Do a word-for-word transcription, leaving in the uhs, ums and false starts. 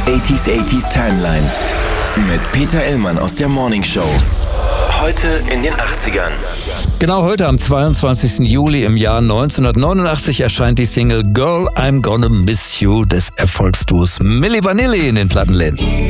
achtziger achtziger Timeline mit Peter Illmann aus der Morning Show. Heute in den achtzigern. Genau heute am zweiundzwanzigsten Juli im Jahr neunzehnhundertneunundachtzig erscheint die Single Girl, I'm Gonna Miss You des Erfolgsduos Milli Vanilli in den Plattenläden.